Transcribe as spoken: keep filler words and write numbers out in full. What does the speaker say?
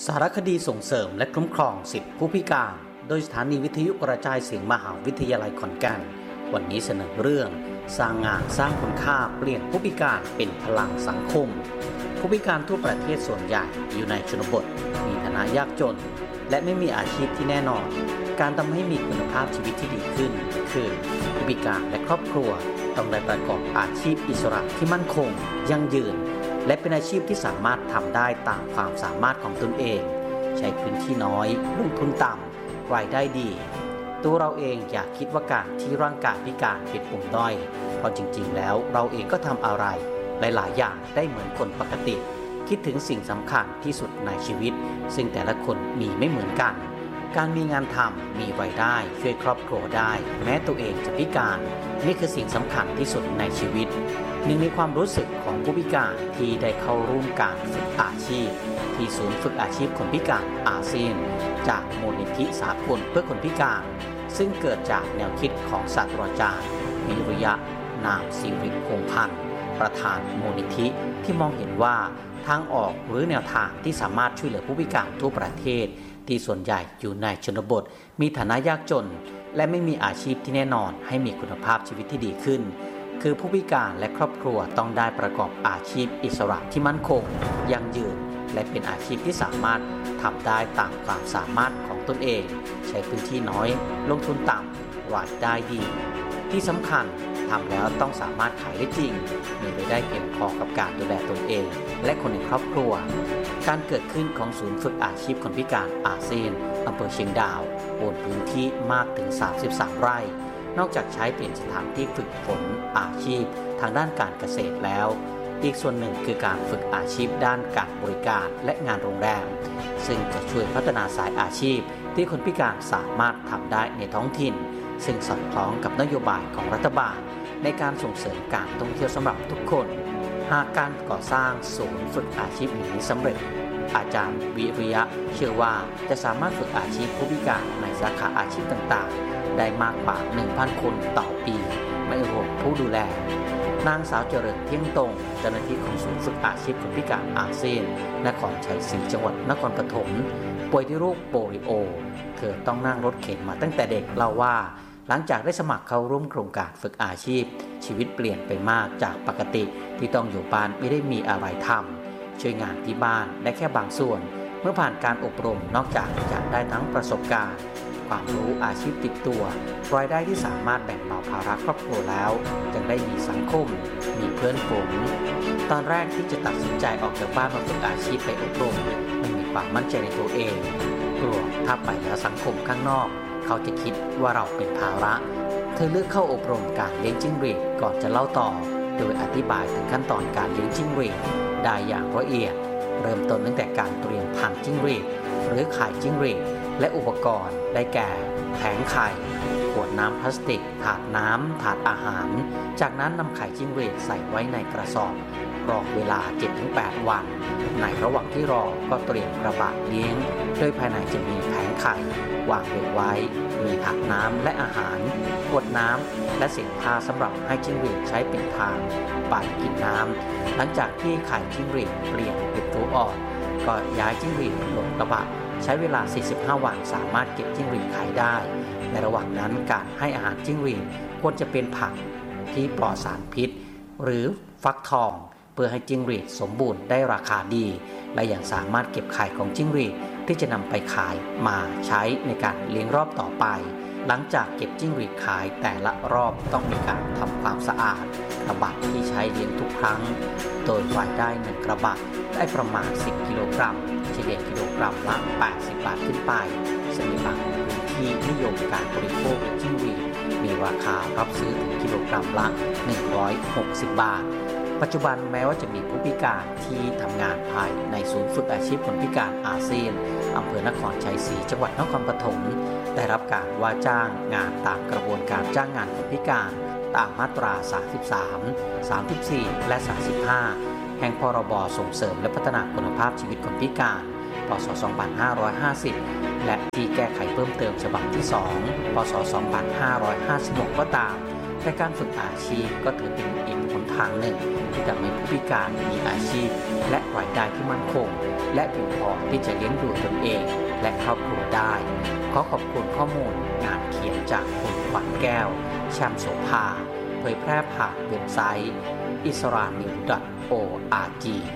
สารคดีส่งเสริมและคุ้มครองสิทธิผู้พิการโดยสถานีวิทยุกระจายเสียงมหาวิทยาลัยขอนแก่นวันนี้เสนอเรื่องสร้างงานสร้างคุณค่าเปลี่ยนผู้พิการเป็นพลังสังคมผู้พิการทั่วประเทศส่วนใหญ่อยู่ในชนบทมีฐานะยากจนและไม่มีอาชีพที่แน่นอนการทำให้มีคุณภาพชีวิตที่ดีขึ้นคือผู้พิการและครอบครัวต้องได้ประกอบอาชีพอิสระที่มั่นคงยั่งยืนและเป็นอาชีพที่สามารถทำได้ตามความสามารถของตนเองใช้พื้นที่น้อยลงทุนต่ำรายได้ดีตัวเราเองอยากคิดว่าการที่ร่างกายพิการเป็นปุ่มด้อยเพราะจริงๆแล้วเราเองก็ทำอะไรหลายๆอย่างได้เหมือนคนปกติคิดถึงสิ่งสำคัญที่สุดในชีวิตซึ่งแต่ละคนมีไม่เหมือนกันการมีงานทำมีรายได้ช่วยครอบครัวได้แม้ตัวเองจะพิการนี่คือสิ่งสำคัญที่สุดในชีวิตหนึ่งในความรู้สึกของผู้พิการที่ได้เข้าร่วมการฝึกอาชีพที่ศูนย์ฝึกอาชีพคนพิการอาเซียนจากมูลนิธิสากลเพื่อคนพิการซึ่งเกิดจากแนวคิดของศาสตราจารย์วิริยะนามศิริพงษ์พันธ์ประธานมูลนิธิที่มองเห็นว่าทางออกหรือแนวทางที่สามารถช่วยเหลือผู้พิการทั่วประเทศที่ส่วนใหญ่อยู่ในชนบทมีฐานะยากจนและไม่มีอาชีพที่แน่นอนให้มีคุณภาพชีวิตที่ดีขึ้นคือผู้พิการและครอบครัวต้องได้ประกอบอาชีพอิสระที่มั่นคงยั่งยืนและเป็นอาชีพที่สามารถทำได้ตามความสามารถของตนเองใช้พื้นที่น้อยลงทุนต่ำรายได้ดีที่สำคัญทำแล้วต้องสามารถขายได้จริงมีรายได้เพียงพอกับการดูแลตนเองและคนในครอบครัวการเกิดขึ้นของศูนย์ฝึกอาชีพคนพิการอาเซียนอำเภอเชียงดาวบนพื้นที่มากถึงสามสิบสามไร่นอกจากใช้เป็นสถานที่ฝึกฝนอาชีพทางด้านการเกษตรแล้วอีกส่วนหนึ่งคือการฝึกอาชีพด้านการบริการและงานโรงแรมซึ่งจะช่วยพัฒนาสายอาชีพที่คนพิการสามารถทำได้ในท้องถิ่นซึ่งสอดคล้องกับนโยบายของรัฐบาลในการส่งเสริมการท่องเที่ยวสำหรับทุกคนหากการก่อสร้างศูนย์ฝึกอาชีพนี้สำเร็จอาจารย์วิริยะเชื่อว่าจะสามารถฝึกอาชีพผู้พิการในสาขาอาชีพต่างๆได้มากกว่า หนึ่งพัน คนต่อปีไม่รวมผู้ดูแลนางสาวเจริญเที่ยงตรงเจ้าหน้าที่ของศูนย์ฝึกอาชีพคนพิการอาเซียนนครชัยศรีจังหวัดนครปฐมป่วยด้วยโรคโปลิโอเธอต้องนั่งรถเข็นมาตั้งแต่เด็กเล่าว่าหลังจากได้สมัครเข้าร่วมโครงการฝึกอาชีพชีวิตเปลี่ยนไปมากจากปกติที่ต้องอยู่บ้านไม่ได้มีอะไรทำช่วยงานที่บ้านได้แค่บางส่วนเมื่อผ่านการอบรมนอกจากจะได้ทั้งประสบการณ์ความรู้อาชีพติดตัวรายได้ที่สามารถแบ่งเบาภาระครอบครัวแล้วยังได้มีสังคมมีเพื่อนฝูงตอนแรกที่จะตัดสินใจออกจากบ้านมาฝึกอาชีพไปอบรมไม่มีความมั่นใจในตัวเองกลัวถ้าไปแล้วสังคมข้างนอกเขาจะคิดว่าเราเป็นภาระเธอเลือกเข้าอบรมการเลี้ยงจิ้งหรีดก่อนจะเล่าต่อโดยอธิบายถึงขั้นตอนการเลี้ยงจิ้งหรีดได้อย่างละเอียดเริ่มต้นตั้งแต่การเตรียมพันธุ์จิ้งหรีดหรือไข่จิ้งหรีดและอุปกรณ์ได้แก่แผงไข่ขวดน้ำพลาสติกถาดน้ำถาดอาหารจากนั้นนำไข่จิ้งหรีดใส่ไว้ในกระสอบรอเวลา เจ็ดถึงแปด วันในระหว่างที่รอก็เตรียมกระบะเลี้ยงโดยภายในจะมีแผงไข่วางเรียงไว้มีถาดน้ำและอาหารขวดน้ำและเศษผ้าสำหรับให้จิ้งหรีดใช้เป็นทางไปกินน้ำหลังจากที่ไข่จิ้งหรีดเปลี่ยนเป็นตัวอ่อนก็ย้ายจิ้งหรีดลงกระบะใช้เวลา สี่สิบห้า วันสามารถเก็บจิ้งหรีดขายได้ในระหว่างนั้นการให้อาหารจิ้งหรีดควรจะเป็นผักที่ปลอดสารพิษหรือฟักทองเพื่อให้จิ้งหรีดสมบูรณ์ได้ราคาดีและยังสามารถเก็บไข่ของจิ้งหรีดที่จะนำไปขายมาใช้ในการเลี้ยงรอบต่อไปหลังจากเก็บจิ้งหรีดขายแต่ละรอบต้องมีการทำความสะอาดกระบะที่ใช้เลี้ยงทุกครั้งโดยรายได้หนึ่งกระบะได้ประมาณสิบกิโลกรัมเฉลี่ยกิโลกรัมละแปดสิบบาทขึ้นไปซึ่งในบางพื้นที่นิยมการบริโภคจิ้งหรีดมีราคารับซื้อถึงกิโลกรัมละหนึ่งร้อยหกสิบบาทปัจจุบันแม้ว่าจะมีผู้พิการที่ทำงานภายในศูนย์ฝึกอาชีพคนพิการอาเซียนอำเภอนครชัยศรีจังหวัดนครปฐมได้รับการว่าจ้างงานตามกระบวนการจ้างงานคนพิการตามมาตรา สามสิบสาม สามสิบสี่ และ สามสิบห้า แห่งพรบส่งเสริมและพัฒนาคุณภาพชีวิตคนพิการพ.ศ. สองพันห้าร้อยห้าสิบและที่แก้ไขเพิ่มเติมฉบับที่สองพ.ศ. สองพันห้าร้อยห้าสิบหกก็ตามแต่การฝึกอาชีพก็ถือเป็นอีกหนทางหนึ่งที่ทำให้ผู้พิการมีอาชีพและรายได้ที่มั่นคงและเพียงพอที่จะเลี้ยงดูตนเองและครอบครัวได้ขอขอบคุณข้อมูลงานเขียนจากคุณขวัญแก้วแชมป์โสภาเผยแพร่ผ่านเว็บไซต์ อิสรานิวส์ ดอท โอ อาร์ จี